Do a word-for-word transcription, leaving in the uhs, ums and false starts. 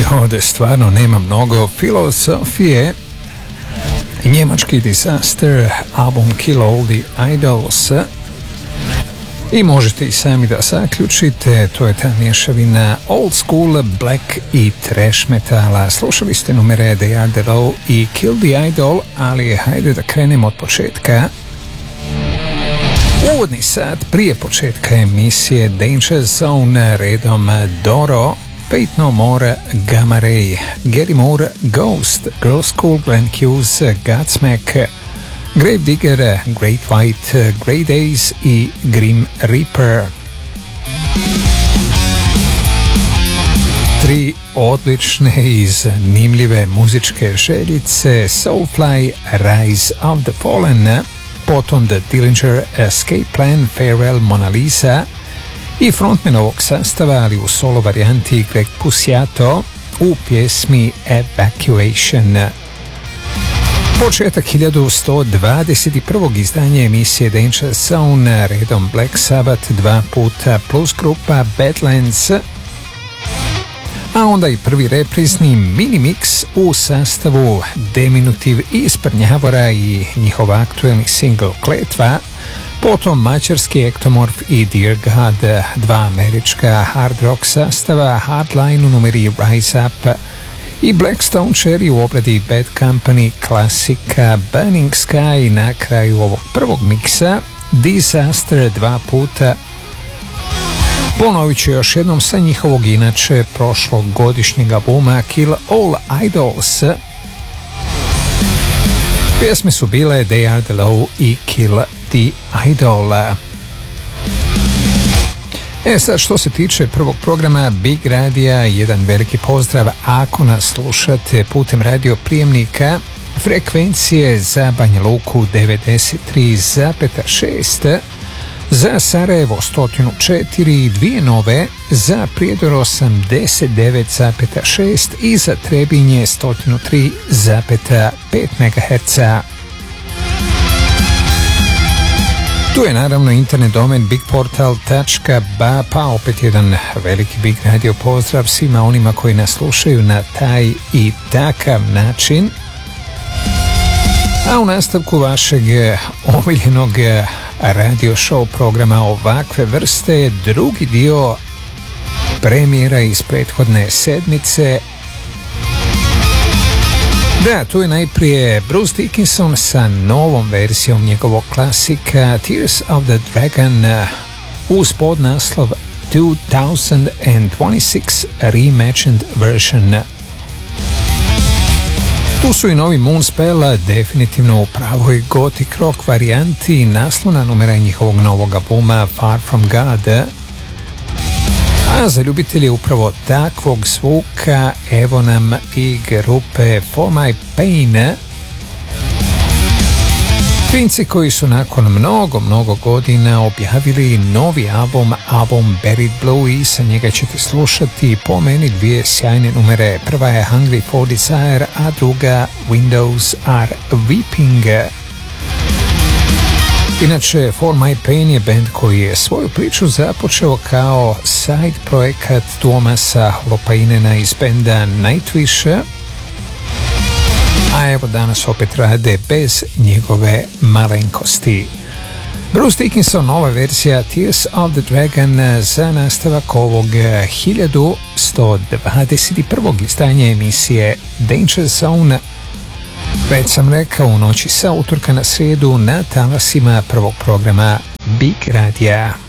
ovdje stvarno nema mnogo filozofije. Njemački Disaster, album Kill All the Idols. I možete i sami da zaključite, to je ta mješavina old school, black i trash metala. Slušali ste numere They Are The Low i Kill the Idol, ali hajde da krenemo od početka. Uvodni sat prije početka emisije Danger Zone, redom Doro, Faith No More, Gamma Ray, Gary Moore, Ghost, Girl School, Glenn Hughes, Godsmack, Grave Digger, Great White, Grey Days i Grim Reaper. Tri odlične i zanimljive muzičke željice: Soulfly, Rise of the Fallen, potom The Dillinger, Escape Plan, Farewell, Mona Lisa i frontman ovog sastava, ali u solo varijanti, Greg Puciato u pjesmi Evacuation. Početak hiljadu sto dvadeset prvog izdanja emisije Danger Zone, redom Black Sabbath, dva puta plus grupa Badlands, a onda i prvi reprizni mini mix u sastavu Deminutiv iz Prnjavora i njihov aktuelni single Kletva, potom mađarski Ektomorf i Dear God, dva američka hard rock sastava Hardline u numeri Rise Up i Blackstone Cherry u obradi Bad Company, klasika Burning Sky. Na kraju ovog prvog miksa Disaster, dva puta. Ponovit ću još jednom sa njihovog inače prošlogodišnjeg albuma Kill All Idols. Pjesme su bile They Are The Low i Kill the Idol. E sad, što se tiče prvog programa Big Radija, jedan veliki pozdrav ako nas slušate putem radio prijemnika frekvencije za Banja Luku devedeset tri zarez šest, za Sarajevo sto četiri i dvije nove, za Prijedor osamdeset devet zarez šest i za Trebinje sto tri zarez pet megaherca. Tu je naravno internet domen bigportal tačka ba, pa opet jedan veliki Big Radio pozdrav svima onima koji nas slušaju na taj i takav način. A u nastavku vašeg omiljenog radio show programa ovakve vrste je drugi dio premijera iz prethodne sedmice. Da, tu je najprije Bruce Dickinson sa novom verzijom njegovog klasika Tears of the Dragon uz podnaslov two thousand twenty-six Reimagined Version. Tu su i novi Moonspell, definitivno u pravoj gothic rock varijanti, naslovna numera njihovog novog albuma Far From God. A za ljubitelje upravo takvog zvuka evo nam i grupe For My Pain. Finci koji su nakon mnogo, mnogo godina objavili novi album, album Buried Blue, i sa njega ćete slušati po meni dvije sjajne numere. Prva je Hungry for Desire, a druga Windows Are Weeping. Inače, For My Pain je band koji je svoju priču započeo kao side projekat Tuomasa Lopainena iz benda Nightwish, a evo danas opet rade bez njegove malenkosti. Bruce Dickinson, nova verzija Tears of the Dragon za nastavak ovog hiljadu sto dvadeset prvog izdanja emisije Danger Zone. Već sam rekao, u noći sa utorka na srijedu na talasima prvog programa Big Radija.